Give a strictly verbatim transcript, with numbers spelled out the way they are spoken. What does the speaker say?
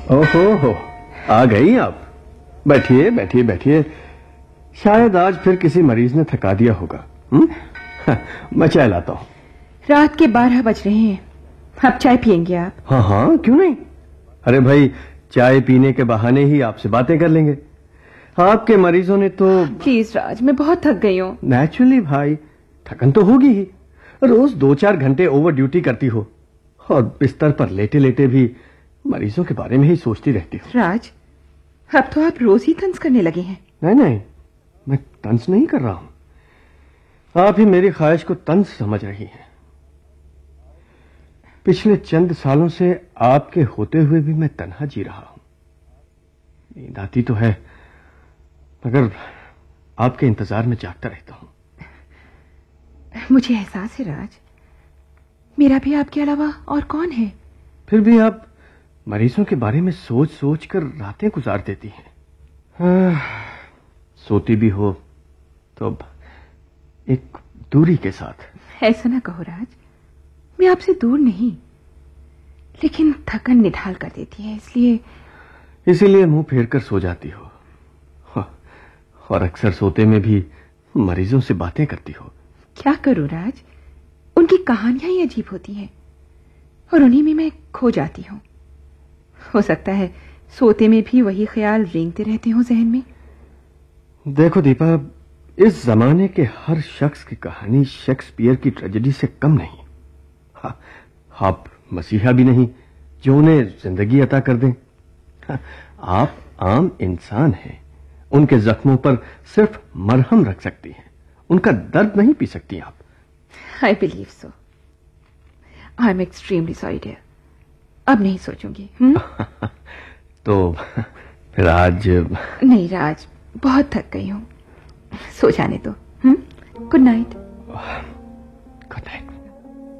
ओहो हो, आ गई आप। बैठिए बैठिए बैठिए। शायद आज फिर किसी मरीज ने थका दिया होगा। हम्म, मैं चाय लाता हूँ। रात के बारह बज रहे हैं, अब चाय पियेंगे आप? हाँ हाँ, क्यों नहीं। अरे भाई, चाय पीने के बहाने ही आपसे बातें कर लेंगे। आपके मरीजों ने तो। प्लीज राज, मैं बहुत थक गई हूँ। नेचुरली भाई, थकन तो होगी ही। रोज दो चार घंटे ओवर ड्यूटी करती हो और बिस्तर पर लेटे लेटे भी मरीजों के बारे में ही सोचती रहती हो। राज, अब तो आप रोज ही तंज करने लगे हैं। नहीं नहीं, मैं तंज नहीं कर रहा हूं। आप ही मेरी ख्वाहिश को तंज समझ रही हैं। पिछले चंद सालों से आपके होते हुए भी मैं तन्हा जी रहा हूं। नींद आती तो है, मगर आपके इंतजार में जागता रहता हूं। मुझे एहसास है राज, मेरा भी आपके अलावा और कौन है? फिर भी आप मरीजों के बारे में सोच सोच कर रातें गुजार देती हैं। हाँ, सोती भी हो तो एक दूरी के साथ। ऐसा ना कहो राज, मैं आपसे दूर नहीं, लेकिन थकन निढाल कर देती है, इसलिए इसीलिए मुंह फेर कर सो जाती हो। हाँ, और अक्सर सोते में भी मरीजों से बातें करती हो। क्या करूं राज, उनकी कहानियां ही अजीब होती हैं और उन्हीं में मैं खो जाती हूं। हो सकता है सोते में भी वही ख्याल रेंगते रहते हो जहन में। देखो दीपा, इस जमाने के हर शख्स की कहानी शेक्सपियर की ट्रेजेडी से कम नहीं। हाँ, आप मसीहा भी नहीं जो उन्हें जिंदगी अता कर दें। हाँ, आप आम इंसान हैं, उनके जख्मों पर सिर्फ मरहम रख सकती हैं, उनका दर्द नहीं पी सकती आप। I believe so. I am extremely sorry dear, अब नहीं सोचूंगी। तो फिर आज? नहीं राज, बहुत थक गई हूं, सो जाने दो। Good night.